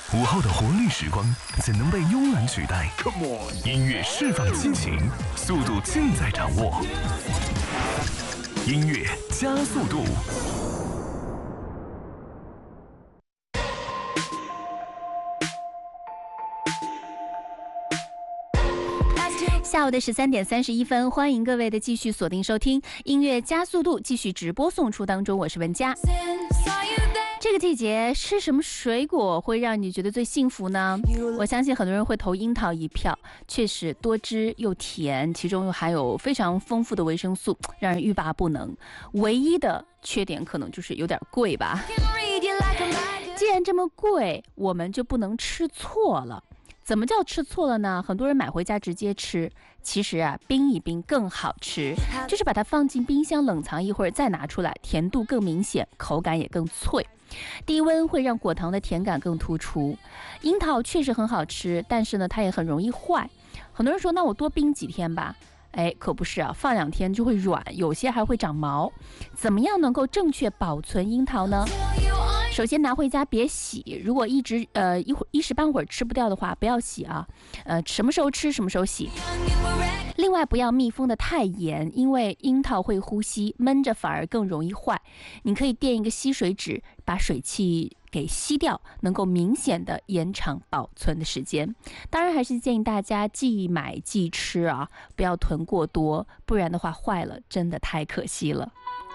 午后的活力时光怎能被慵懒取代？音乐释放激情，速度尽在掌握。音乐加速度。 下午的13点31分，欢迎各位的继续锁定收听音乐加速度，继续直播送出当中，我是文佳。这个季节吃什么水果会让你觉得最幸福呢？我相信很多人会投樱桃一票，确实多汁又甜，其中又含有非常丰富的维生素，让人欲罢不能。唯一的缺点可能就是有点贵吧。既然这么贵，我们就不能吃错了。怎么叫吃错了呢？很多人买回家直接吃，其实啊，冰一冰更好吃，就是把它放进冰箱冷藏一会儿再拿出来，甜度更明显，口感也更脆。低温会让果糖的甜感更突出。樱桃确实很好吃，但是呢，它也很容易坏。很多人说，那我多冰几天吧。可不是啊，放2天就会软，有些还会长毛。怎么样能够正确保存樱桃呢？首先拿回家别洗，如果一时半会儿吃不掉的话，不要洗啊。什么时候吃什么时候洗。另外不要密封的太严，因为樱桃会呼吸，闷着反而更容易坏。你可以垫一个吸水纸，把水汽给吸掉，能够明显的延长保存的时间。当然还是建议大家即买即吃啊，不要囤过多，不然的话坏了真的太可惜了。